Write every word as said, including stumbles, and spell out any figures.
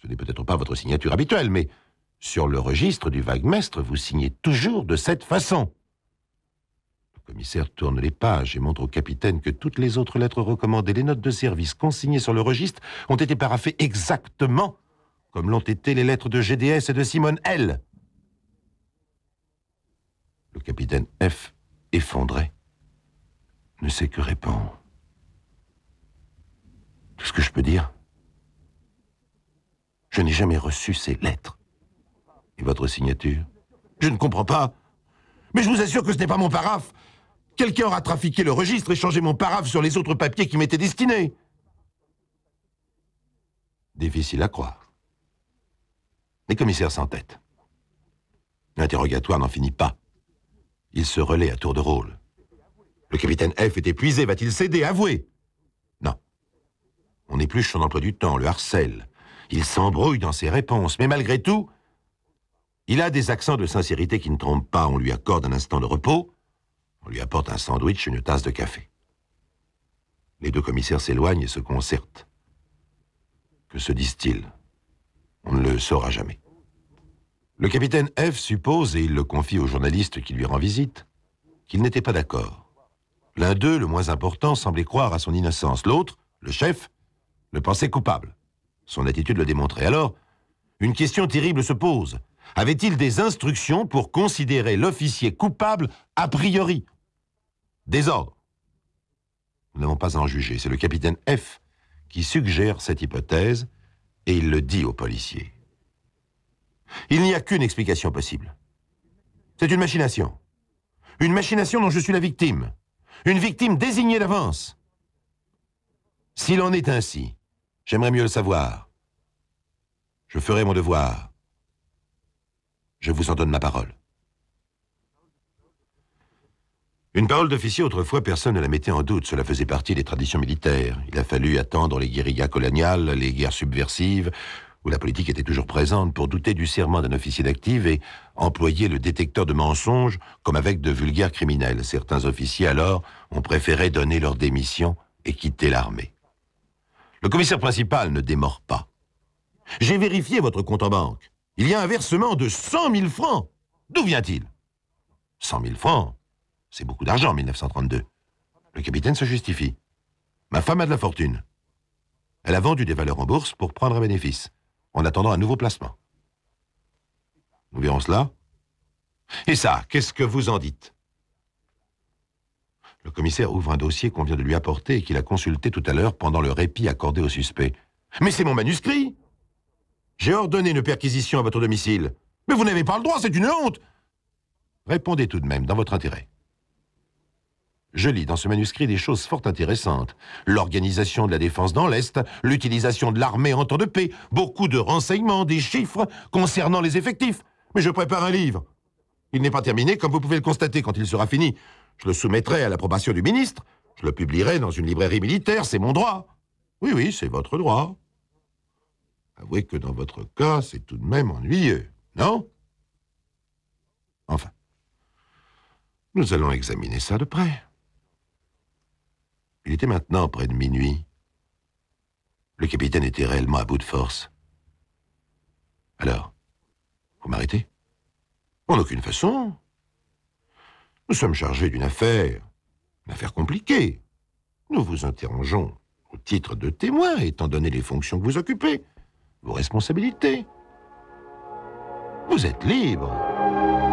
Ce n'est peut-être pas votre signature habituelle, mais sur le registre du Wagmestre, vous signez toujours de cette façon. Le commissaire tourne les pages et montre au capitaine que toutes les autres lettres recommandées, les notes de service consignées sur le registre ont été paraphées exactement comme l'ont été les lettres de G D S et de Simone L. Le capitaine F, effondré, ne sait que répondre. Tout ce que je peux dire, je n'ai jamais reçu ces lettres. Et votre signature? Je ne comprends pas. Mais je vous assure que ce n'est pas mon paraphe. Quelqu'un aura trafiqué le registre et changé mon paraphe sur les autres papiers qui m'étaient destinés. Difficile à croire. Les commissaires s'entêtent. L'interrogatoire n'en finit pas. Il se relaie à tour de rôle. Le capitaine F est épuisé, va-t-il céder, avouer? Non. On épluche son emploi du temps, le harcèle. Il s'embrouille dans ses réponses, mais malgré tout, il a des accents de sincérité qui ne trompent pas. On lui accorde un instant de repos, on lui apporte un sandwich et une tasse de café. Les deux commissaires s'éloignent et se concertent. Que se disent-ils? On ne le saura jamais. Le capitaine F suppose, et il le confie au journaliste qui lui rend visite, qu'ils n'étaient pas d'accord. L'un d'eux, le moins important, semblait croire à son innocence. L'autre, le chef, le pensait coupable. Son attitude le démontrait. Alors, une question terrible se pose. Avait-il des instructions pour considérer l'officier coupable a priori? Désordre. Nous n'avons pas à en juger. C'est le capitaine F qui suggère cette hypothèse et il le dit aux policiers. Il n'y a qu'une explication possible. C'est une machination. Une machination dont je suis la victime. Une victime désignée d'avance. S'il en est ainsi, j'aimerais mieux le savoir. Je ferai mon devoir. Je vous en donne ma parole. Une parole d'officier, autrefois, personne ne la mettait en doute. Cela faisait partie des traditions militaires. Il a fallu attendre les guérillas coloniales, les guerres subversives, où la politique était toujours présente pour douter du serment d'un officier d'active et employer le détecteur de mensonges comme avec de vulgaires criminels. Certains officiers, alors, ont préféré donner leur démission et quitter l'armée. Le commissaire principal ne démord pas. J'ai vérifié votre compte en banque. Il y a un versement de cent mille francs. D'où vient-il? cent mille francs, c'est beaucoup d'argent en mille neuf cent trente-deux. Le capitaine se justifie. Ma femme a de la fortune. Elle a vendu des valeurs en bourse pour prendre un bénéfice, en attendant un nouveau placement. Nous verrons cela. Et ça, qu'est-ce que vous en dites? Le commissaire ouvre un dossier qu'on vient de lui apporter et qu'il a consulté tout à l'heure pendant le répit accordé au suspect. Mais c'est mon manuscrit! J'ai ordonné une perquisition à votre domicile. Mais vous n'avez pas le droit, c'est une honte! Répondez tout de même, dans votre intérêt. Je lis dans ce manuscrit des choses fort intéressantes. L'organisation de la défense dans l'Est, l'utilisation de l'armée en temps de paix, beaucoup de renseignements, des chiffres concernant les effectifs. Mais je prépare un livre. Il n'est pas terminé, comme vous pouvez le constater. Quand il sera fini, je le soumettrai à l'approbation du ministre. Je le publierai dans une librairie militaire, c'est mon droit. Oui, oui, c'est votre droit. Avouez que dans votre cas, c'est tout de même ennuyeux, non? Enfin, nous allons examiner ça de près. Il était maintenant près de minuit. Le capitaine était réellement à bout de force. Alors, vous m'arrêtez? En aucune façon. Nous sommes chargés d'une affaire, une affaire compliquée. Nous vous interrogeons au titre de témoin, étant donné les fonctions que vous occupez, vos responsabilités. Vous êtes libre.